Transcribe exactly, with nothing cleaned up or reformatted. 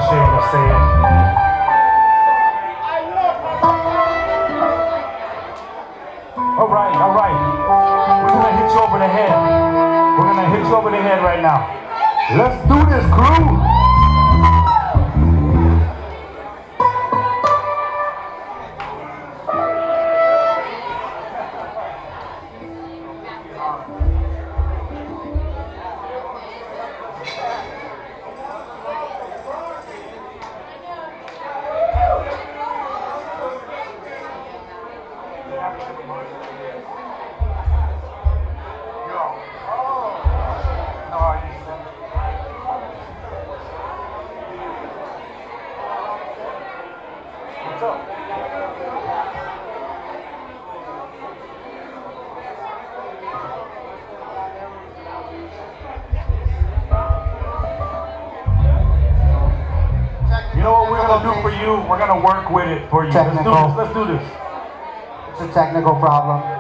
ashamed to say it. All right, all right. We're gonna hit you over the head. We're gonna hit you over the head right now. Let's do this, crew. What's up? You know what we're gonna do for you? We're gonna work with it for you. Let's do Technical. this. Let's do this. It's a technical problem.